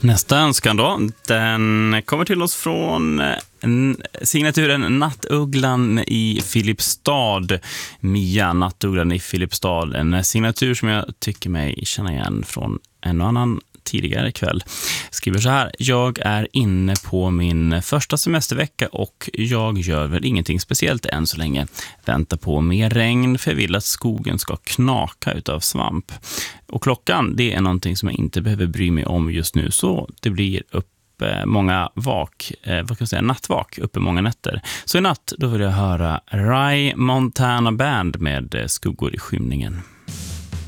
Nästa önskan då, den kommer till oss från signaturen Nattugglan i Filipstad. Mia, Nattugglan i Filipstad. En signatur som jag tycker mig känna igen från en och annan tidigare kväll. Skriver så här: jag är inne på min första semestervecka och jag gör väl ingenting speciellt än så länge. Väntar på mer regn för jag vill att skogen ska knaka utav svamp. Och klockan, det är någonting som jag inte behöver bry mig om just nu, så det blir många nattvak uppe många nätter. Så i natt då vill jag höra Rye Montana Band med Skuggor i skymningen.